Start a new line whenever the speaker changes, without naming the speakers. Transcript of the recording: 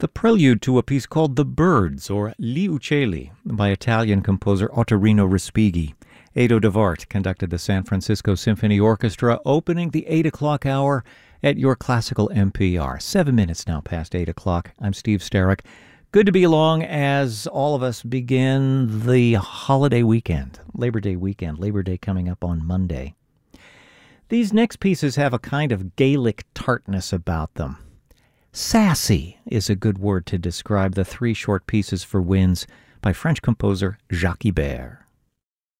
the prelude to a piece called The Birds, or Gli Uccelli, by Italian composer Ottorino Respighi. Edo de Wart conducted the San Francisco Symphony Orchestra, opening the 8 o'clock hour at your classical NPR. 7 minutes now past 8 o'clock. I'm Steve Starrick. Good to be along as all of us begin the holiday weekend, Labor Day weekend, Labor Day coming up on Monday. These next pieces have a kind of Gaelic tartness about them. Sassy is a good word to describe the three short pieces for winds by French composer Jacques Ibert.